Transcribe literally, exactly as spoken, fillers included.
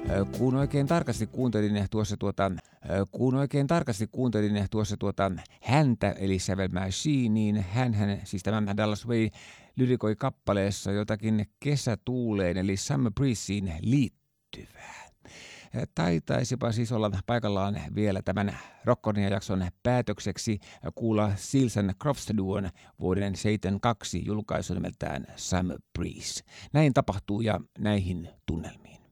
Kun oikein tarkasti kuuntelin tuossa tuota, kun oikein tarkasti kuuntelin tuossa tuota häntä, eli Savage Machine, niin hänhän, siis tämä Dallas Way, lyrikoi kappaleessa jotakin kesätuuleen, eli Summer Breezeen liittyvää. Taitaisipa siis olla paikallaan vielä tämän Rockonia-jakson päätökseksi kuulla Seals and Crofts Duon vuoden seitsemänkymmentäkaksi julkaisu nimeltään Summer Breeze. Näin tapahtuu ja näihin tunnelmiin.